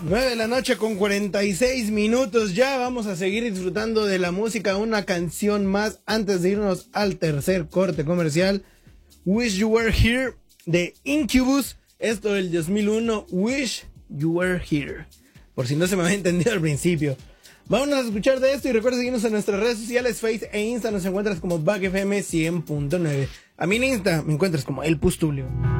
9 de la noche con 46 minutos. Ya vamos a seguir disfrutando de la música. Una canción más antes de irnos al tercer corte comercial. Wish You Were Here de Incubus. Esto del 2001. Wish You Were Here. Por si no se me había entendido al principio. Vámonos a escuchar de esto y recuerda seguirnos en nuestras redes sociales, Face e Insta. Nos encuentras como BackFM 100.9. A mí en Insta me encuentras como El Pustulio.